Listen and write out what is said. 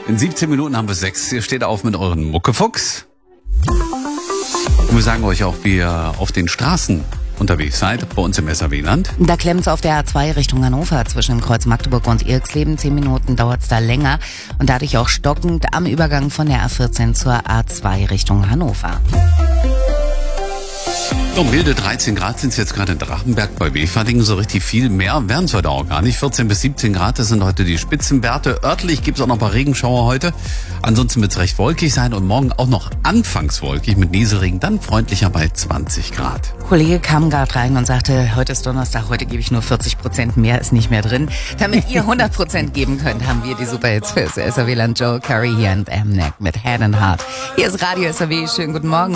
In 17 Minuten haben wir 6. Ihr steht auf mit euren Muckefuchs. Und wir sagen euch auch, wie ihr auf den Straßen unterwegs seid, bei uns im SAW-Land. Da klemmt's auf der A2 Richtung Hannover zwischen Kreuz Magdeburg und Irxleben. 10 Minuten dauert's da länger und dadurch auch stockend am Übergang von der A14 zur A2 Richtung Hannover. Um milde 13 Grad sind es jetzt gerade in Drachenberg bei Weferdingen. So richtig viel mehr werden es heute auch gar nicht. 14 bis 17 Grad, das sind heute die Spitzenwerte. Örtlich gibt es auch noch ein paar Regenschauer heute. Ansonsten wird es recht wolkig sein und morgen auch noch anfangs wolkig mit Nieselregen, dann freundlicher bei 20 Grad. Kollege kam gerade rein und sagte, heute ist Donnerstag, heute gebe ich nur 40%, mehr ist nicht mehr drin. Damit ihr 100% geben könnt, haben wir die Superhits fürs SAW-Land. Joe Curry hier und Amnek mit Head and Heart. Hier ist Radio SAW, schönen guten Morgen.